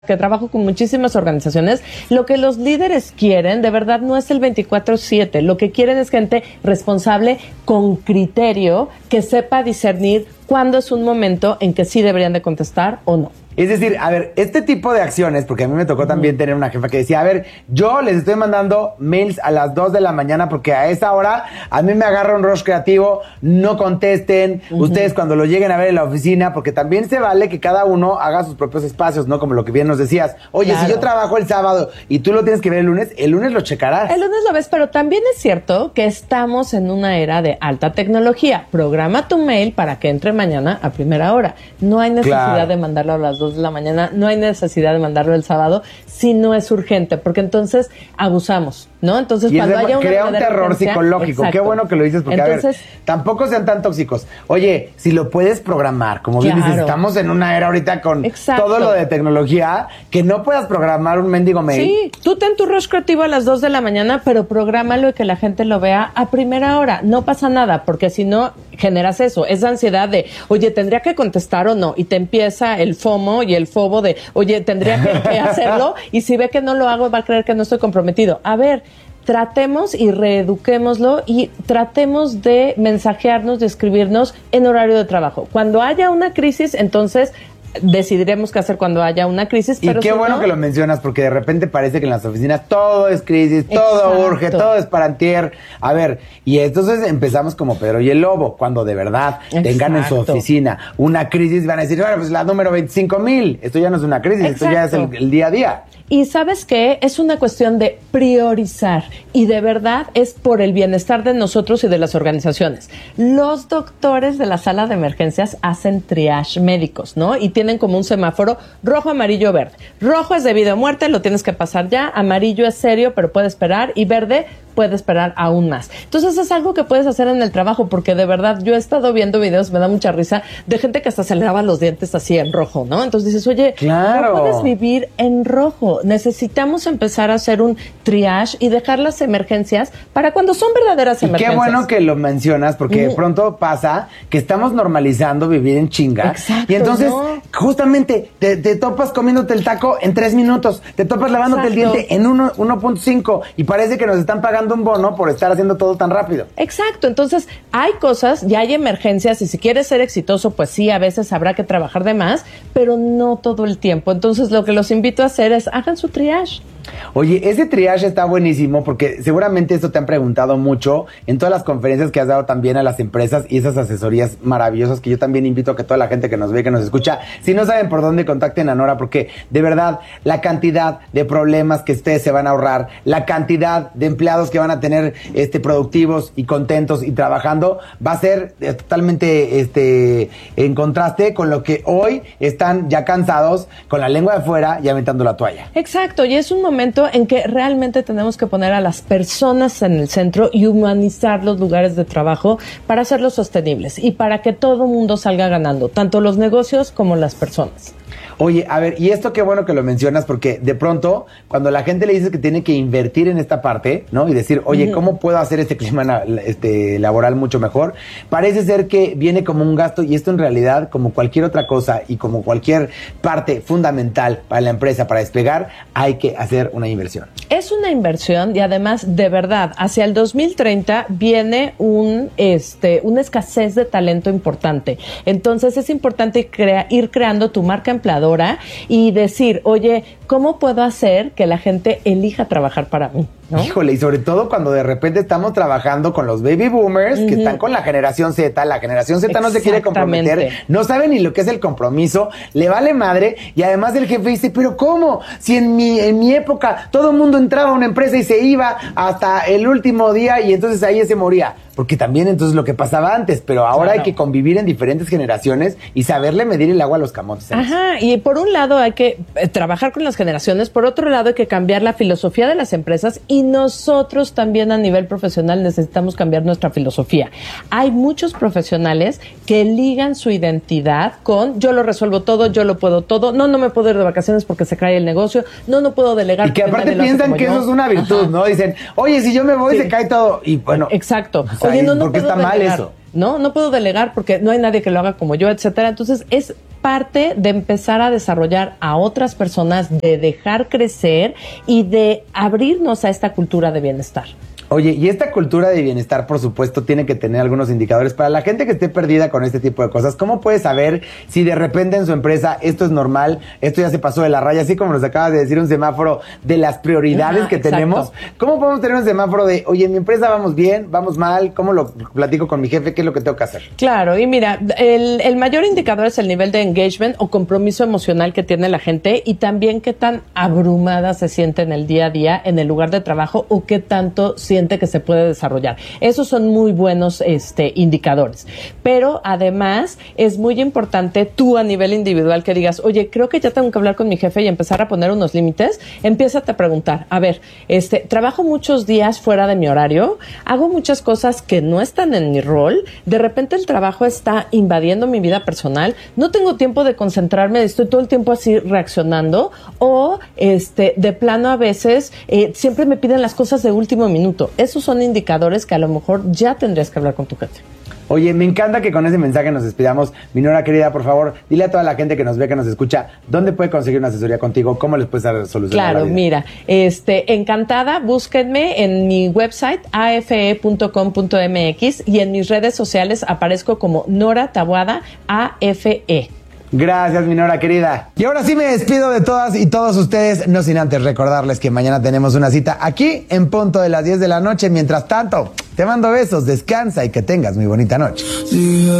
que trabajo con muchísimas organizaciones, lo que los líderes quieren de verdad no es el 24/7, lo que quieren es gente responsable con criterio, que sepa discernir cuándo es un momento en que sí deberían de contestar o no. Es decir, a ver, este tipo de acciones, porque a mí me tocó también tener una jefa que decía, a ver, yo les estoy mandando mails a las 2 de la mañana porque a esa hora a mí me agarra un rush creativo, no contesten, ustedes cuando lo lleguen a ver en la oficina, porque también se vale que cada uno haga sus propios espacios, ¿no? Como lo que bien nos decías. Oye, claro, si yo trabajo el sábado y tú lo tienes que ver el lunes lo checarás. El lunes lo ves, pero también es cierto que estamos en una era de alta tecnología. Programa tu mail para que entre mañana a primera hora. No hay necesidad de mandarlo a las 2 de la mañana, no hay necesidad de mandarlo el sábado si no es urgente, porque entonces abusamos, ¿no? Entonces, cuando haya una crea un terror psicológico. Exacto. Qué bueno que lo dices, porque entonces, a ver, tampoco sean tan tóxicos. Oye, si lo puedes programar, como bien dices, estamos en una era ahorita con todo lo de tecnología, que no puedas programar un mendigo mail. Sí, tú ten tu rush creativo a las 2 de la mañana, pero prográmalo y que la gente lo vea a primera hora. No pasa nada, porque si no generas eso, esa ansiedad de, oye, ¿tendría que contestar o no? Y te empieza el FOMO y el fobo de, oye, ¿tendría que hacerlo? Y si ve que no lo hago, va a creer que no estoy comprometido. A ver, tratemos y reeduquémoslo y tratemos de mensajearnos, de escribirnos en horario de trabajo. Cuando haya una crisis, entonces decidiremos qué hacer cuando haya una crisis. Y pero qué bueno que lo mencionas, porque de repente parece que en las oficinas todo es crisis, todo urge, todo es para antier. A ver, y entonces empezamos como Pedro y el Lobo, cuando de verdad tengan en su oficina una crisis, van a decir, bueno, pues la número 25,000, esto ya no es una crisis, esto ya es el día a día. Y ¿sabes qué? Es una cuestión de priorizar y de verdad es por el bienestar de nosotros y de las organizaciones. Los doctores de la sala de emergencias hacen triage médicos, ¿no? Y tienen como un semáforo rojo, amarillo, verde. Rojo es de vida o muerte, lo tienes que pasar ya. Amarillo es serio, pero puede esperar. Y verde puede esperar aún más. Entonces es algo que puedes hacer en el trabajo, porque de verdad yo he estado viendo videos, me da mucha risa, de gente que hasta se le lava los dientes así en rojo, ¿no? Entonces dices, oye, no puedes vivir en rojo. Necesitamos empezar a hacer un triage y dejar las emergencias para cuando son verdaderas emergencias. Qué bueno que lo mencionas, porque de pronto pasa que estamos normalizando vivir en chinga. Exacto, y entonces, justamente, te topas comiéndote el taco en 3 minutos, te topas lavándote el diente en 1.5 y parece que nos están pagando un bono por estar haciendo todo tan rápido. Exacto, entonces hay cosas, ya hay emergencias y si quieres ser exitoso, pues sí, a veces habrá que trabajar de más, pero no todo el tiempo. Entonces lo que los invito a hacer es hagan su triage. Oye, ese triage está buenísimo porque seguramente esto te han preguntado mucho en todas las conferencias que has dado también a las empresas y esas asesorías maravillosas que yo también invito a que toda la gente que nos ve, que nos escucha, si no saben por dónde, contacten a Nora, porque de verdad la cantidad de problemas que ustedes se van a ahorrar, la cantidad de empleados que van a tener productivos y contentos y trabajando va a ser totalmente en contraste con lo que hoy están ya cansados, con la lengua de fuera y aventando la toalla. Exacto, y es un momento en que realmente tenemos que poner a las personas en el centro y humanizar los lugares de trabajo para hacerlos sostenibles y para que todo mundo salga ganando, tanto los negocios como las personas. Oye, a ver, y esto qué bueno que lo mencionas, porque de pronto, cuando la gente le dice que tiene que invertir en esta parte, ¿no? Y decir, oye, ¿cómo puedo hacer este clima laboral mucho mejor? Parece ser que viene como un gasto, y esto en realidad, como cualquier otra cosa y como cualquier parte fundamental para la empresa, para despegar, hay que hacer una inversión. Es una inversión y además, de verdad, hacia el 2030 viene una escasez de talento importante. Entonces, es importante ir creando tu marca empleadora y decir, oye, ¿cómo puedo hacer que la gente elija trabajar para mí? ¿No? Híjole, y sobre todo cuando de repente estamos trabajando con los baby boomers que están con la generación Z, la generación Z no se quiere comprometer, no sabe ni lo que es el compromiso, le vale madre, y además el jefe dice, pero ¿cómo? Si en mi época todo el mundo entraba a una empresa y se iba hasta el último día y entonces ahí se moría. Porque también entonces lo que pasaba antes, pero ahora hay que convivir en diferentes generaciones y saberle medir el agua a los camotes. Ajá, y por un lado hay que trabajar con las generaciones, por otro lado hay que cambiar la filosofía de las empresas y nosotros también a nivel profesional necesitamos cambiar nuestra filosofía. Hay muchos profesionales que ligan su identidad con yo lo resuelvo todo, yo lo puedo todo, no me puedo ir de vacaciones porque se cae el negocio, no puedo delegar. Y que aparte piensan que eso es una virtud, ¿no? Dicen, oye, si yo me voy se cae todo. Y bueno. Exacto. Oye, no, ¿por qué está mal eso? No puedo delegar porque no hay nadie que lo haga como yo, etcétera. Entonces es parte de empezar a desarrollar a otras personas, de dejar crecer y de abrirnos a esta cultura de bienestar. Oye, y esta cultura de bienestar, por supuesto, tiene que tener algunos indicadores. Para la gente que esté perdida con este tipo de cosas, ¿cómo puede saber si de repente en su empresa esto es normal, esto ya se pasó de la raya, así como nos acabas de decir un semáforo de las prioridades que tenemos? ¿Cómo podemos tener un semáforo de, oye, en mi empresa vamos bien, vamos mal, cómo lo platico con mi jefe, qué es lo que tengo que hacer? Claro, y mira, el mayor indicador es el nivel de engagement o compromiso emocional que tiene la gente y también qué tan abrumada se siente en el día a día en el lugar de trabajo o qué tanto siente que se puede desarrollar. Esos son muy buenos indicadores. Pero además es muy importante tú a nivel individual que digas, oye, creo que ya tengo que hablar con mi jefe y empezar a poner unos límites. Empiézate a preguntar, a ver, trabajo muchos días fuera de mi horario, hago muchas cosas que no están en mi rol, de repente el trabajo está invadiendo mi vida personal, no tengo tiempo de concentrarme, estoy todo el tiempo así reaccionando o de plano a veces siempre me piden las cosas de último minuto. Esos son indicadores que a lo mejor ya tendrías que hablar con tu jefe. Oye, me encanta que con ese mensaje nos despidamos. Mi Nora querida, por favor, dile a toda la gente que nos ve, que nos escucha, ¿dónde puede conseguir una asesoría contigo? ¿Cómo les puedes dar solución a la vida? Claro, mira, encantada, búsquenme en mi website afe.com.mx y en mis redes sociales aparezco como Nora Taboada AFE. Gracias, mi Nora querida. Y ahora sí me despido de todas y todos ustedes, no sin antes recordarles que mañana tenemos una cita aquí en punto de las 10 de la noche. Mientras tanto, te mando besos, descansa y que tengas muy bonita noche.